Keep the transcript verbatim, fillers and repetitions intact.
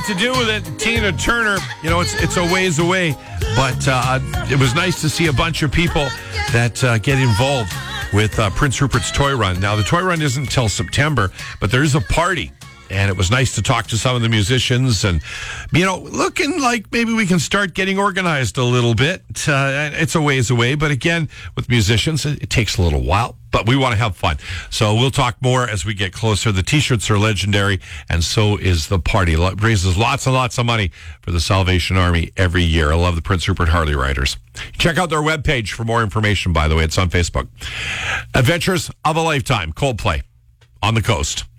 To do with it, Tina Turner, you know, it's it's a ways away, but uh, it was nice to see a bunch of people that uh, get involved with uh, Prince Rupert's Toy Run. Now, the Toy Run isn't until September, but there's a party. And it was nice to talk to some of the musicians and, you know, looking like maybe we can start getting organized a little bit. Uh, it's a ways away. But again, with musicians, it, it takes a little while. But we want to have fun. So we'll talk more as we get closer. The T-shirts are legendary, and so is the party. It raises lots and lots of money for the Salvation Army every year. I love the Prince Rupert Harley Riders. Check out their webpage for more information, by the way. It's on Facebook. Adventures of a Lifetime, Coldplay, on the coast.